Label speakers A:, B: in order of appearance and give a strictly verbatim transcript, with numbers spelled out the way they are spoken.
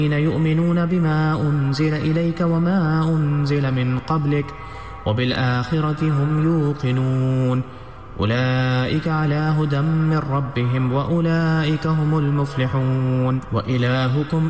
A: يؤمنون بما أنزل إليك وما أنزل من قبلك وبالآخرة هم يوقنون أولئك على هدى من ربهم وأولئك هم المفلحون وإلهكم